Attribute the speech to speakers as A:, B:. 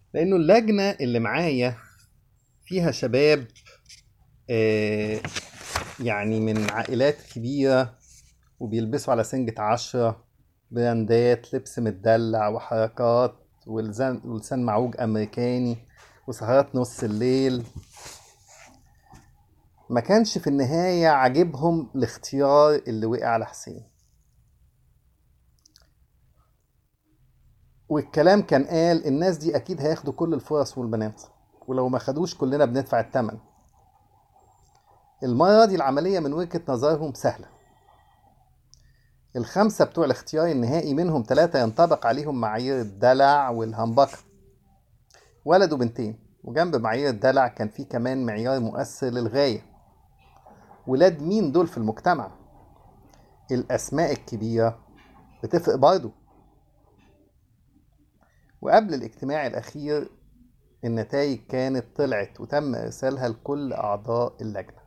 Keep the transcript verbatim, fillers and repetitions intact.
A: لأنه اللجنة اللي معايا فيها شباب، آه، يعني من عائلات كبيرة، وبيلبسوا على سنجة عشرة، براندات لبس متدلع وحركات ولسان ولسان معوج أمريكاني وسهرات نص الليل. ما كانش في النهاية عاجبهم الاختيار اللي وقع على حسين. والكلام كان قال الناس دي أكيد هياخدوا كل الفرص والبنات، ولو ما خدوش كلنا بندفع الثمن. المرة دي العملية من وجهة نظرهم سهلة. الخمسة بتوع الاختيار النهائي منهم ثلاثة ينطبق عليهم معايير الدلع والهمبكة، ولد وبنتين. وجنب معايير الدلع كان في كمان معيار مؤثر للغاية: ولاد مين دول في المجتمع؟ الأسماء الكبيرة بتفرق برضه. وقبل الاجتماع الأخير النتائج كانت طلعت وتم إرسالها لكل أعضاء اللجنة.